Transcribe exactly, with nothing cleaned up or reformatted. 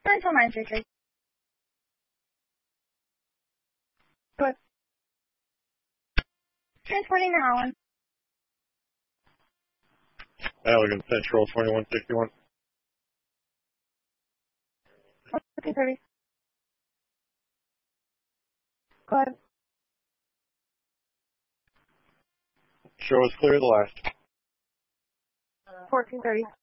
Central nine three three. Good. Transporting to Holland. Allegan Central twenty-one sixty-one. Okay, thirty. Good. Show us clear the last. fourteen thirty.